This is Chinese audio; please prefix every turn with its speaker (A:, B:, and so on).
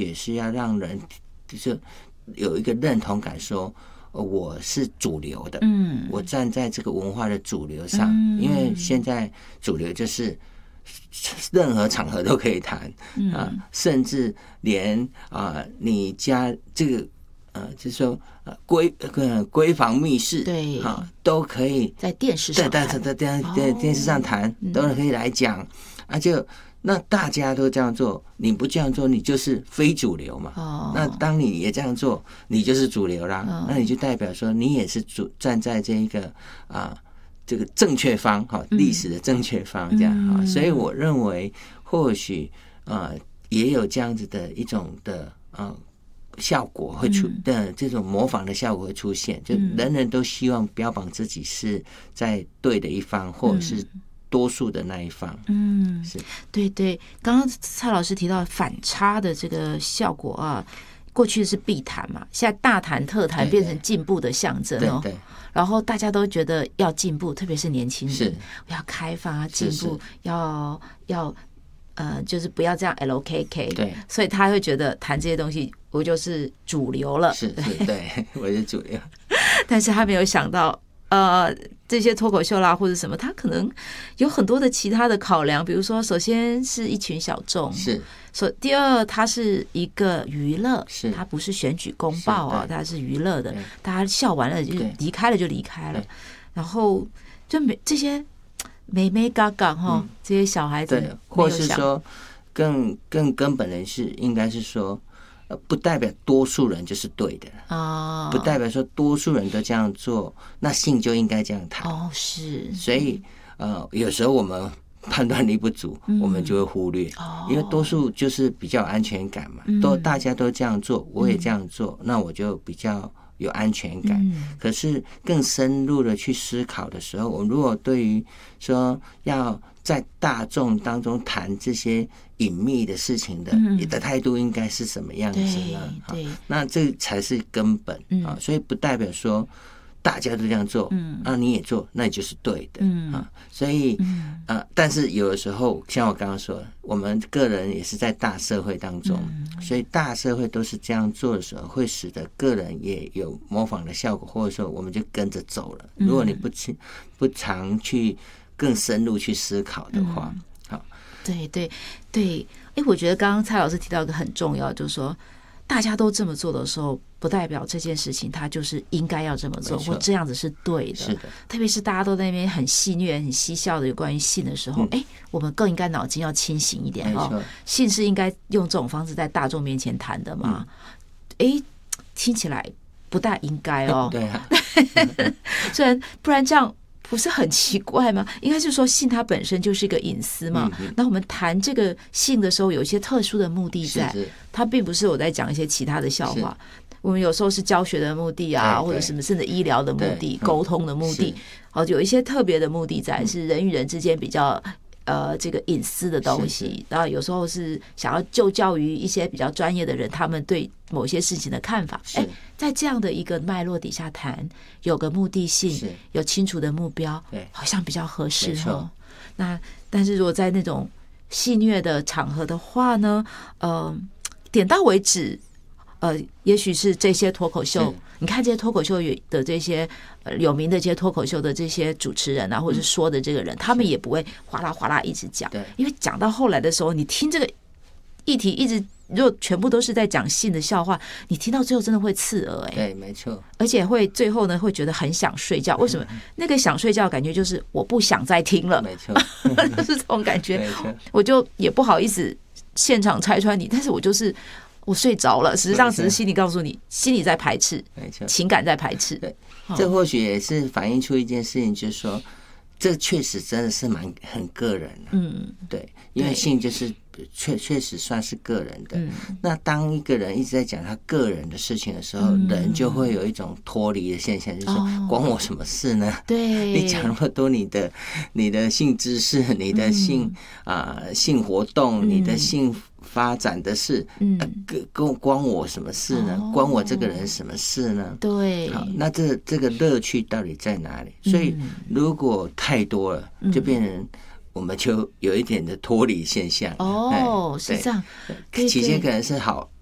A: 学是要让人就是有一个认同感说，我是主流的，我站在这个文化的主流上，因为现在主流就是任何场合都可以谈甚至连你家这个就是说闺房密室，
B: 对
A: 都可以
B: 在电视上谈，
A: 在电视上谈，都可以来讲就那大家都这样做，你不这样做，你就是非主流嘛。那当你也这样做，你就是主流啦。那你就代表说，你也是站在这一个这个正确方历史的正确方这样所以我认为，或许也有这样子的一种的效果会的这种模仿的效果会出现，就人人都希望标榜自己是在对的一方，或者是多数的那一方。是
B: 对对。刚刚蔡老师提到反差的这个效果过去是必谈嘛，现在大谈特谈变成进步的象征
A: 对。
B: 然后大家都觉得要进步，特别是年轻人，
A: 是
B: 要开放进步，要就是不要这样 LKK。对，所以他会觉得谈这些东西，我就是主流了。
A: 是对，我是主流。
B: 但是他没有想到，这些脱口秀啦或者什么，他可能有很多的其他的考量，比如说，首先是一群小众，
A: 是。
B: 第二，它是一个娱乐，
A: 是
B: 它不是选举公报它是娱乐的，大家笑完了就离开了就离开了，然后就这些妹妹嘎嘎这些小孩子
A: 对，或是说更根本的是，应该是说，不代表多数人就是对的不代表说多数人都这样做，那性就应该这样谈
B: 是。
A: 所以有时候我们判断力不足，我们就会忽略，因为多数就是比较有安全感嘛，大家都这样做，我也这样做，那我就比较有安全感。可是更深入的去思考的时候，我们如果对于说要在大众当中谈这些隐秘的事情的，你的态度应该是什么样子呢？那这才是根本所以不代表说大家都这样做，你也做，那你就是对的，所以但是有的时候，像我刚刚说，我们个人也是在大社会当中，所以大社会都是这样做的时候，会使得个人也有模仿的效果，或者说我们就跟着走了。如果你不常去更深入去思考的话，
B: 对对对。我觉得刚刚蔡老师提到一个很重要，就是说，大家都这么做的时候，不代表这件事情它就是应该要这么做，或这样子是对的。
A: 是的。
B: 特别是大家都在那边很戏谑、很嬉笑的有关于性的时候，我们更应该脑筋要清醒一点性是应该用这种方式在大众面前谈的嘛？听起来不大应该
A: 对啊。
B: 虽然不然这样不是很奇怪吗？应该是说性它本身就是一个隐私嘛。那我们谈这个性的时候，有一些特殊的目的在，它并不是我在讲一些其他的笑话。我们有时候是教学的目的或者什么甚至医疗的目的、沟通的目的，有一些特别的目的在，是人与人之间比较这个隐私的东西。然后有时候是想要就教于一些比较专业的人，他们对某些事情的看法。在这样的一个脉络底下谈，有个目的性，有清楚的目标，好像比较合适那但是如果在那种戏谑的场合的话呢，点到为止。也许是这些脱口秀，你看这些脱口秀的这些有名的这些脱口秀的这些主持人或者是说的这个人，他们也不会哗啦哗啦一直讲，因为讲到后来的时候，你听这个议题一直如果全部都是在讲性的笑话，你听到最后真的会刺耳
A: 对，没错，
B: 而且会最后呢会觉得很想睡觉。为什么？那个想睡觉的感觉就是我不想再听了，
A: 没错，
B: 是这种感觉。我就也不好意思现场拆穿你，但是我睡着了，实际上只是心里告诉你，心里在排斥，情感在排斥。
A: 对，这或许也是反映出一件事情，就是说，这确实真的是很个人对，因为性就是确实算是个人的。那当一个人一直在讲他个人的事情的时候，人就会有一种脱离的现象，就是说，关我什么事呢？
B: 对，
A: 你讲那么多你的性知识，你的性活动，你的性发展的事，关我什么事呢？关我这个人什么事呢？
B: 对，好，
A: 那这个乐趣到底在哪里？所以如果太多了，就变成我们就有一点的脱离现象。
B: 是这样。
A: 起先可能是好